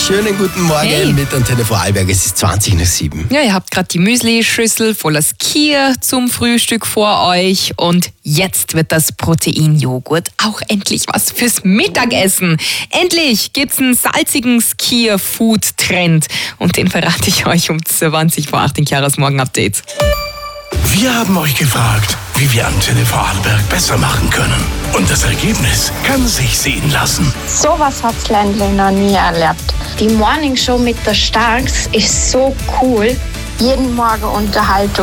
schönen guten Morgen Hey. mit Antenne Vorarlberg. Es ist 20:07. Ja, ihr habt gerade die Müsli-Schüssel voller Skier zum Frühstück vor euch und jetzt wird das Proteinjoghurt auch endlich was fürs Mittagessen. Endlich gibt's einen salzigen Skier-Food-Trend und den verrate ich euch um 20:08 in Chiaras Morgen-Update. Wir haben euch gefragt, wie wir Antenne Vorarlberg besser machen können. Und das Ergebnis kann sich sehen lassen. Sowas hat's Ländle noch nie erlebt. Die Morningshow mit der Starks ist so cool. Jeden Morgen Unterhaltung.